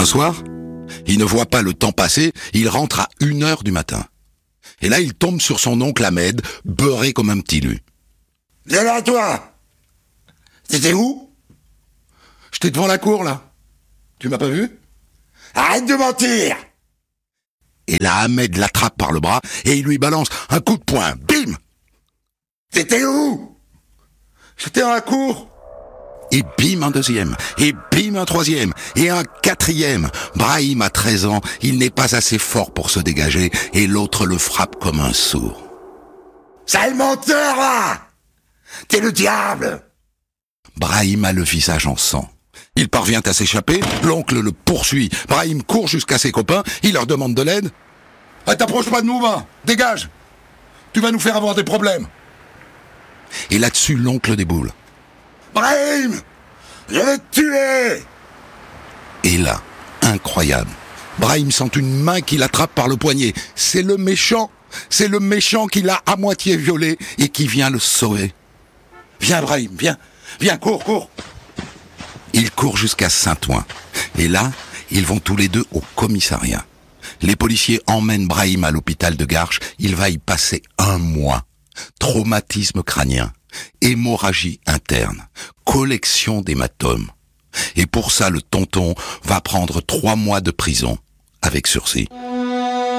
Un soir, il ne voit pas le temps passer, il rentre à 1h du matin. Et là, il tombe sur son oncle Ahmed, beurré comme un petit lu. « Viens là, toi ! T'étais où ?»« J'étais devant la cour, là. Tu m'as pas vu ?»« Arrête de mentir !» Et là, Ahmed l'attrape par le bras et il lui balance un coup de poing. Bim !« T'étais où ?»« J'étais dans la cour. » Et bim, un deuxième. Et bim, un troisième. Et un quatrième. Brahim a 13 ans. Il n'est pas assez fort pour se dégager. Et l'autre le frappe comme un sourd. « Sale menteur, là ! T'es le diable !» Brahim a le visage en sang. Il parvient à s'échapper. L'oncle le poursuit. Brahim court jusqu'à ses copains. Il leur demande de l'aide. « Ah, t'approches pas de nous, va ! Dégage ! Tu vas nous faire avoir des problèmes !» Et là-dessus, l'oncle déboule. « Brahim, je vais te tuer !» Et là, incroyable, Brahim sent une main qui l'attrape par le poignet. C'est le méchant qui l'a à moitié violé et qui vient le sauver. « Viens, Brahim, viens, cours !» Il court jusqu'à Saint-Ouen. Et là, ils vont tous les deux au commissariat. Les policiers emmènent Brahim à l'hôpital de Garches. Il va y passer 1 mois. Traumatisme crânien, hémorragie interne, collection d'hématomes. Et pour ça, le tonton va prendre 3 mois de prison, avec sursis.